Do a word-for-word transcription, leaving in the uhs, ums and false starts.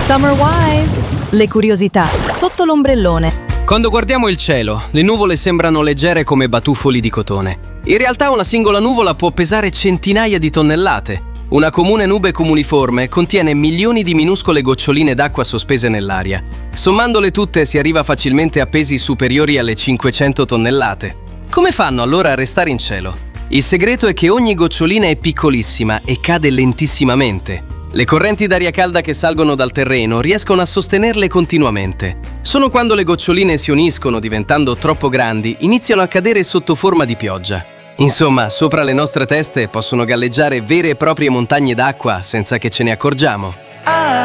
Summer Wise, le curiosità sotto l'ombrellone. Quando guardiamo il cielo, le nuvole sembrano leggere come batuffoli di cotone. In realtà una singola nuvola può pesare centinaia di tonnellate. Una comune nube cumuliforme contiene milioni di minuscole goccioline d'acqua sospese nell'aria. Sommandole tutte si arriva facilmente a pesi superiori alle cinquecento tonnellate. Come fanno allora a restare in cielo? Il segreto è che ogni gocciolina è piccolissima e cade lentissimamente. Le correnti d'aria calda che salgono dal terreno riescono a sostenerle continuamente. Solo quando le goccioline si uniscono diventando troppo grandi, iniziano a cadere sotto forma di pioggia. Insomma, sopra le nostre teste possono galleggiare vere e proprie montagne d'acqua senza che ce ne accorgiamo.